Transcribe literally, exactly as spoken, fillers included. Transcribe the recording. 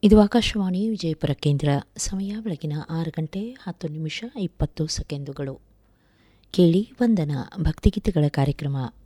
ಇದು ಆಕಾಶವಾಣಿ ವಿಜಯಪುರ ಕೇಂದ್ರ. ಸಮಯ ಬೆಳಗಿನ ಆರು ಗಂಟೆ ಹತ್ತು ನಿಮಿಷ ಇಪ್ಪತ್ತು ಸೆಕೆಂಡುಗಳು. ಕೇಳಿ ವಂದನ ಭಕ್ತಿಗೀತೆಗಳ ಕಾರ್ಯಕ್ರಮ.